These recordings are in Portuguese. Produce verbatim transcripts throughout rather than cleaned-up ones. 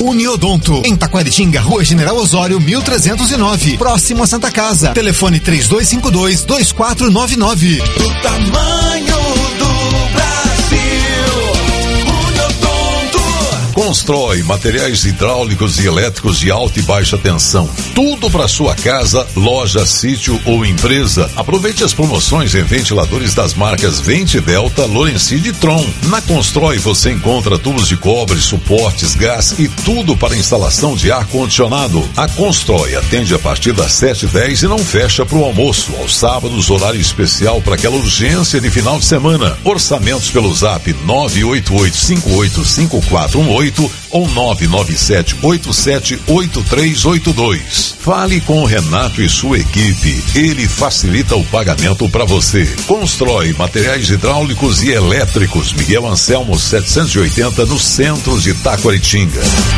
Uniodonto, em Taquaritinga, Rua General Osório, mil trezentos e nove, próximo a Santa Casa. Telefone três dois cinco dois, dois quatro nove nove. O tamanho do Brasil, Uniodonto. Constrói materiais hidráulicos e elétricos de alta e baixa tensão. Tudo para sua casa, loja, sítio ou empresa. Aproveite as promoções em ventiladores das marcas Vente, Delta, Lorenzide e Tron. Na Constrói você encontra tubos de cobre, suportes, gás e tudo para instalação de ar-condicionado. A Constrói atende a partir das sete e dez e não fecha para o almoço. Aos sábados, horário especial para aquela urgência de final de semana. Orçamentos pelo zap nove oito oito cinco oito cinco quatro um oito ou nove nove sete oito sete oito três oito dois. Fale com o Renato e sua equipe. Ele facilita o pagamento para você. Constrói materiais hidráulicos e elétricos. Miguel Anselmo setecentos e oitenta, no centro de Taquaritinga.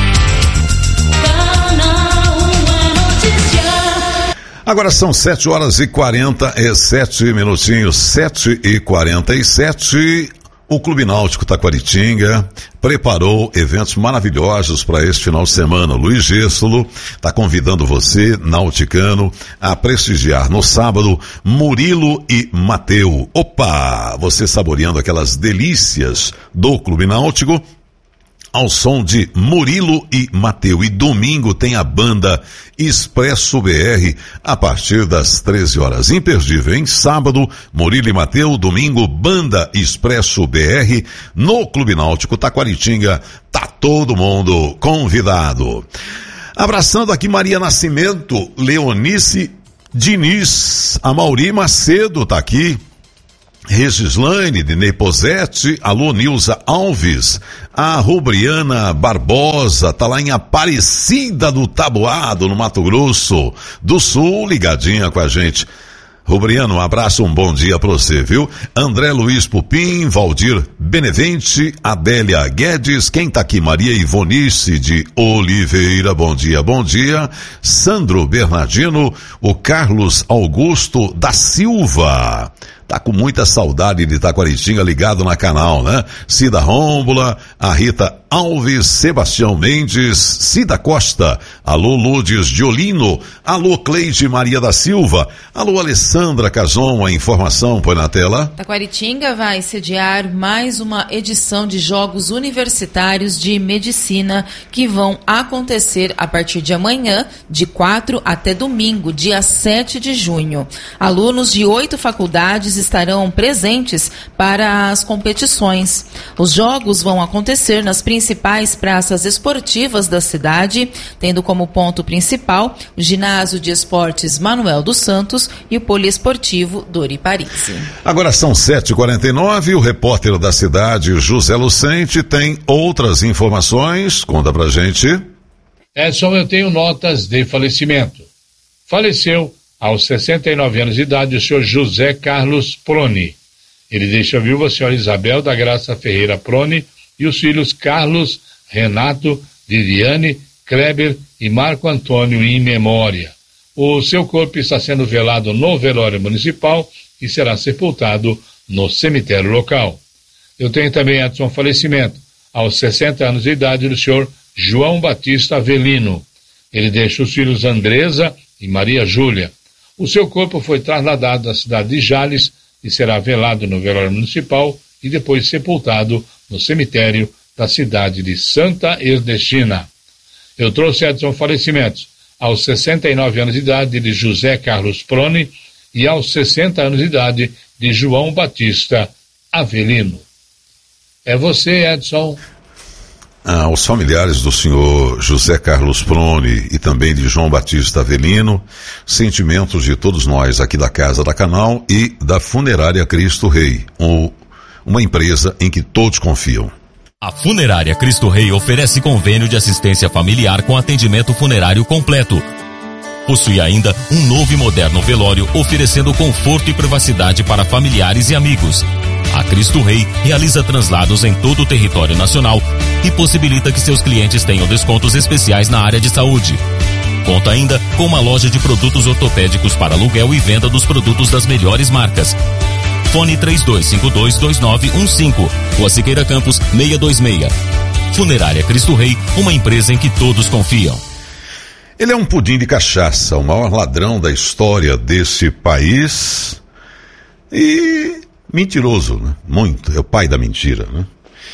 Agora são sete horas e quarenta e sete minutinhos, sete e quarenta e sete. O Clube Náutico Taquaritinga preparou eventos maravilhosos para este final de semana. Luiz Gêssolo está convidando você, nauticano, a prestigiar no sábado Murilo e Mateu. Opa! Você saboreando aquelas delícias do Clube Náutico ao som de Murilo e Mateu. E domingo tem a banda Expresso B R a partir das treze horas. Imperdível, hein? Sábado, Murilo e Mateu. Domingo, banda Expresso B R no Clube Náutico Taquaritinga. Tá todo mundo convidado. Abraçando aqui Maria Nascimento, Leonice Diniz, a Mauri Macedo tá aqui. Regislaine, Dinei Posetti, alô Nilza Alves, a Rubriana Barbosa, tá lá em Aparecida do Taboado, no Mato Grosso do Sul, ligadinha com a gente. Rubriano, um abraço, um bom dia pra você, viu? André Luiz Pupim, Valdir Benevente, Adélia Guedes, quem tá aqui? Maria Ivonice de Oliveira, bom dia, bom dia. Sandro Bernardino, o Carlos Augusto da Silva. Tá com muita saudade de Taquaritinga ligado na canal, né? Cida Rômbula, a Rita Alves, Sebastião Mendes, Cida Costa, alô Lourdes Diolino, alô Cleide Maria da Silva, alô Alessandra Cazon, a informação põe na tela. Taquaritinga vai sediar mais uma edição de Jogos Universitários de Medicina que vão acontecer a partir de amanhã, de quatro até domingo, dia sete de junho. Alunos de oito faculdades estarão presentes para as competições. Os jogos vão acontecer nas principais praças esportivas da cidade, tendo como ponto principal o Ginásio de Esportes Manuel dos Santos e o Poliesportivo Dori Parisi. Agora são sete e quarenta e nove, o repórter da cidade, José Lucente, tem outras informações. Conta pra gente. Edson, eu tenho notas de falecimento. Faleceu aos sessenta e nove anos de idade, o senhor José Carlos Proni. Ele deixa viúva a senhora Isabel da Graça Ferreira Proni e os filhos Carlos, Renato, Viviane, Kleber e Marco Antônio em memória. O seu corpo está sendo velado no velório municipal e será sepultado no cemitério local. Eu tenho também, Edson, falecimento aos sessenta anos de idade do senhor João Batista Avelino. Ele deixa os filhos Andresa e Maria Júlia. O seu corpo foi trasladado à cidade de Jales e será velado no velório municipal e depois sepultado no cemitério da cidade de Santa Ernestina. Eu trouxe, Edson, falecimentos aos sessenta e nove anos de idade de José Carlos Proni e aos sessenta anos de idade de João Batista Avelino. É você, Edson. Ah, os familiares do senhor José Carlos Proni e também de João Batista Avelino, sentimentos de todos nós aqui da Casa da Canal e da Funerária Cristo Rei, um, uma empresa em que todos confiam. A Funerária Cristo Rei oferece convênio de assistência familiar com atendimento funerário completo. Possui ainda um novo e moderno velório oferecendo conforto e privacidade para familiares e amigos. A Cristo Rei realiza translados em todo o território nacional e possibilita que seus clientes tenham descontos especiais na área de saúde. Conta ainda com uma loja de produtos ortopédicos para aluguel e venda dos produtos das melhores marcas. Fone três dois cinco dois, dois nove um cinco, Rua Siqueira Campos, seiscentos e vinte e seis. Funerária Cristo Rei, uma empresa em que todos confiam. Ele é um pudim de cachaça, o maior ladrão da história desse país e mentiroso, né? Muito, é o pai da mentira, né?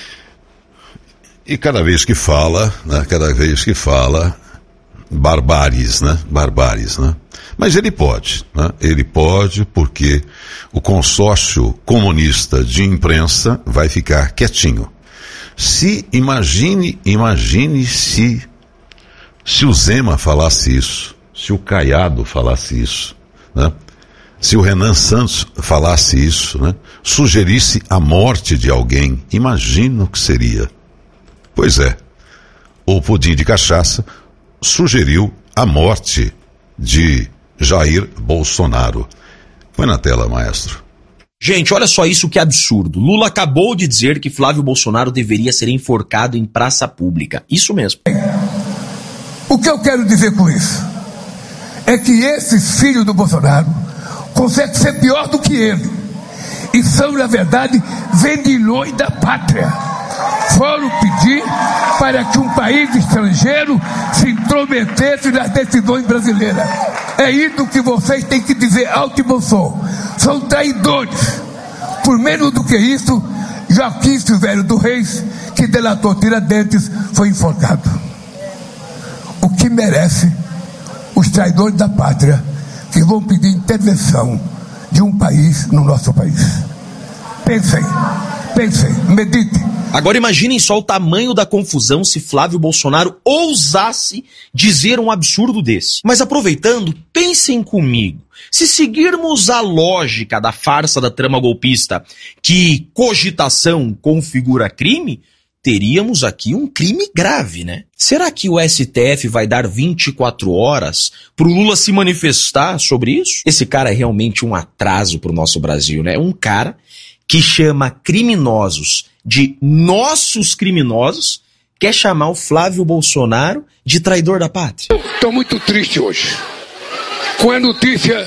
E cada vez que fala, né? Cada vez que fala, barbáries, né? Barbáries, né? Mas ele pode, né? Ele pode porque o consórcio comunista de imprensa vai ficar quietinho. Se imagine, imagine se, se o Zema falasse isso, se o Caiado falasse isso, né? Se o Renan Santos falasse isso, né? Sugerisse a morte de alguém, imagina o que seria. Pois é, o pudim de cachaça sugeriu a morte de Jair Bolsonaro. Põe na tela, maestro. Gente, olha só isso que absurdo. Lula acabou de dizer que Flávio Bolsonaro deveria ser enforcado em praça pública. Isso mesmo. O que eu quero dizer com isso é que esses filhos do Bolsonaro conseguem ser pior do que ele. E são, na verdade, vendilhões da pátria. Foram pedir para que um país estrangeiro se intrometesse nas decisões brasileiras. É isso que vocês têm que dizer alto e bom som. São traidores. Por menos do que isso, Joaquim Silvério dos Reis, que delatou Tiradentes, foi enforcado. O que merece os traidores da pátria que vão pedir intervenção de um país no nosso país. Pensem, pensem, meditem. Agora imaginem só o tamanho da confusão se Flávio Bolsonaro ousasse dizer um absurdo desse. Mas aproveitando, pensem comigo. Se seguirmos a lógica da farsa da trama golpista, que cogitação configura crime, teríamos aqui um crime grave, né? Será que o S T F vai dar vinte e quatro horas pro Lula se manifestar sobre isso? Esse cara é realmente um atraso pro nosso Brasil, né? Um cara que chama criminosos de nossos criminosos, quer chamar o Flávio Bolsonaro de traidor da pátria. Estou muito triste hoje com a notícia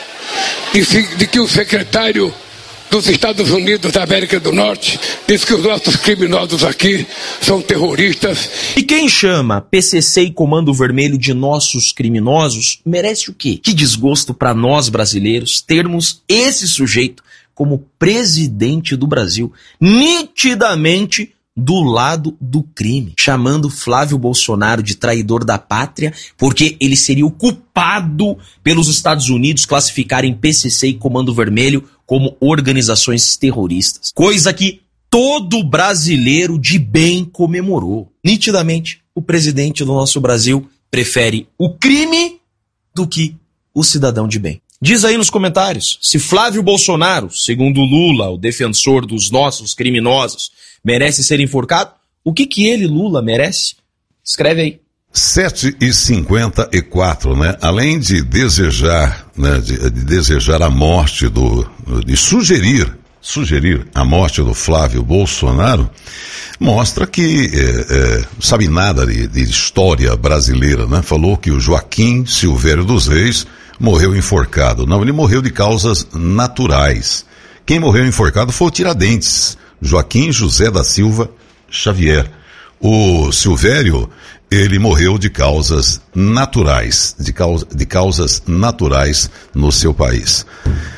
de, de que o secretário dos Estados Unidos da América do Norte diz que os nossos criminosos aqui são terroristas. E quem chama P C C e Comando Vermelho de nossos criminosos merece o quê? Que desgosto para nós brasileiros termos esse sujeito como presidente do Brasil, nitidamente do lado do crime, chamando Flávio Bolsonaro de traidor da pátria, porque ele seria o culpado pelos Estados Unidos classificarem P C C e Comando Vermelho como organizações terroristas. Coisa que todo brasileiro de bem comemorou. Nitidamente, o presidente do nosso Brasil prefere o crime do que o cidadão de bem. Diz aí nos comentários, se Flávio Bolsonaro, segundo Lula, o defensor dos nossos criminosos, merece ser enforcado, o que que ele, Lula, merece? Escreve aí. sete e cinquenta e quatro, né? Além de desejar, né, de, de desejar a morte do, de sugerir, sugerir a morte do Flávio Bolsonaro, mostra que é, é, sabe nada de, de história brasileira, né? Falou que o Joaquim Silvério dos Reis morreu enforcado. Não, ele morreu de causas naturais. Quem morreu enforcado foi o Tiradentes, Joaquim José da Silva Xavier. O Silvério, ele morreu de causas naturais, de, causa, de causas naturais no seu país.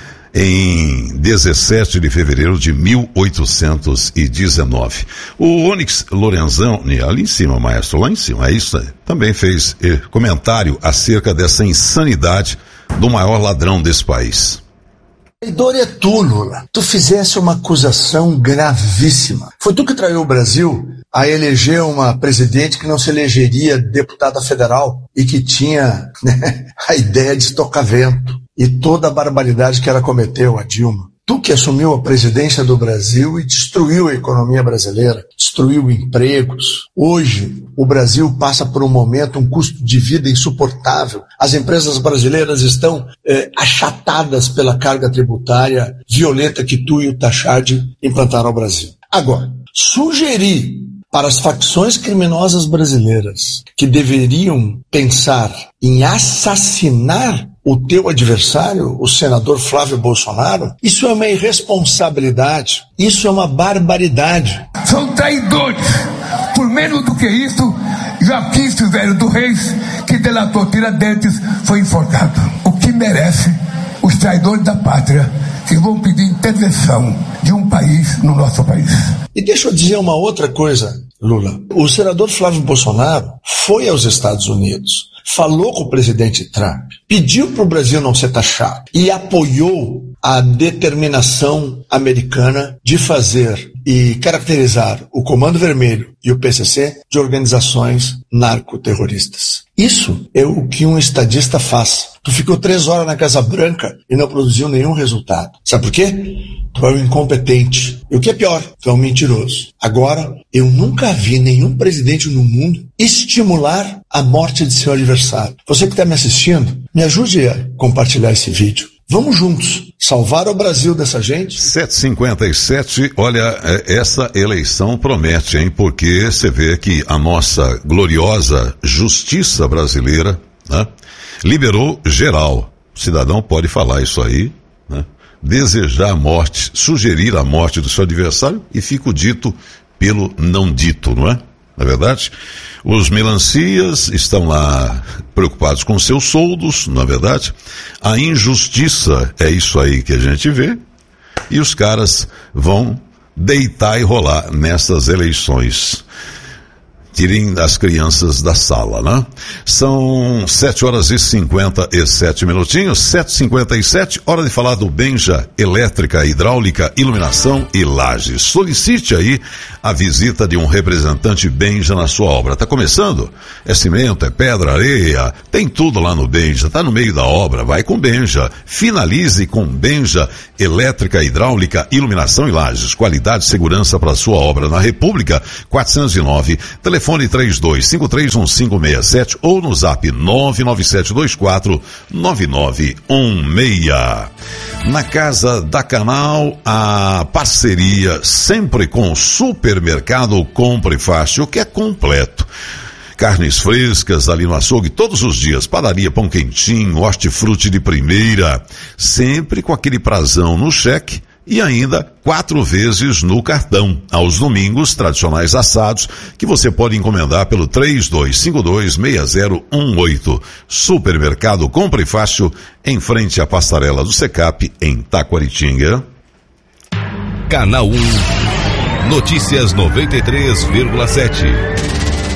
Em dezessete de fevereiro de mil oitocentos e dezenove. O Onyx Lorenzoni, ali em cima, maestro, lá em cima, é isso aí, também fez eh, comentário acerca dessa insanidade do maior ladrão desse país. Traidor é tu, Lula. Tu fizesse uma acusação gravíssima. Foi tu que traiu o Brasil a eleger uma presidente que não se elegeria deputada federal e que tinha, né, a ideia de estocar vento. E toda a barbaridade que ela cometeu, a Dilma. Tu que assumiu a presidência do Brasil e destruiu a economia brasileira, destruiu empregos. Hoje, o Brasil passa por um momento, um custo de vida insuportável. As empresas brasileiras estão eh, achatadas pela carga tributária violenta que tu e o Tachad implantaram ao Brasil. Agora, sugerir para as facções criminosas brasileiras que deveriam pensar em assassinar o teu adversário, o senador Flávio Bolsonaro, isso é uma irresponsabilidade, isso é uma barbaridade. São traidores. Por menos do que isso, Joaquim Silvério do Reis, que delatou Tiradentes, foi enforcado. O que merece os traidores da pátria, que vão pedir intervenção de um país no nosso país. E deixa eu dizer uma outra coisa, Lula. O senador Flávio Bolsonaro foi aos Estados Unidos, falou com o presidente Trump, pediu para o Brasil não ser taxado e apoiou a determinação americana de fazer e caracterizar o Comando Vermelho e o P C C de organizações narcoterroristas. Isso é o que um estadista faz. Tu ficou três horas na Casa Branca e não produziu nenhum resultado. Sabe por quê? Tu é um incompetente. E o que é pior, tu é um mentiroso. Agora, eu nunca vi nenhum presidente no mundo estimular a morte de seu adversário. Você que está me assistindo, me ajude a compartilhar esse vídeo. Vamos juntos salvar o Brasil dessa gente. sete e cinquenta e sete, olha, essa eleição promete, hein? Porque você vê que a nossa gloriosa justiça brasileira, né, liberou geral. O cidadão pode falar isso aí, né? Desejar a morte, sugerir a morte do seu adversário e fica o dito pelo não dito, não é? Na verdade, os melancias estão lá preocupados com seus soldos, na verdade. A injustiça é isso aí que a gente vê. E os caras vão deitar e rolar nessas eleições. Tirem as crianças da sala, né? São sete horas e cinquenta e sete minutinhos, sete e cinquenta e sete, hora de falar do Benja Elétrica, Hidráulica, Iluminação e Lajes. Solicite aí a visita de um representante Benja na sua obra. Tá começando? É cimento, é pedra, areia, tem tudo lá no Benja, tá no meio da obra, vai com Benja. Finalize com Benja Elétrica, Hidráulica, Iluminação e Lajes. Qualidade e segurança para sua obra na República, quatrocentos e nove, telefone Telefone três dois cinco três um cinco seis sete ou no zap nove nove sete dois quatro nove nove um seis. Na Casa da Canal, a parceria sempre com o Supermercado Compre Fácil, que é completo. Carnes frescas ali no açougue todos os dias, padaria, pão quentinho, hortifruti de primeira, sempre com aquele prazão no cheque. E ainda quatro vezes no cartão, aos domingos, tradicionais assados, que você pode encomendar pelo três dois cinco dois seis zero um oito. Supermercado Compre Fácil, em frente à passarela do Secap, em Taquaritinga. Canal um, Notícias noventa e três vírgula sete.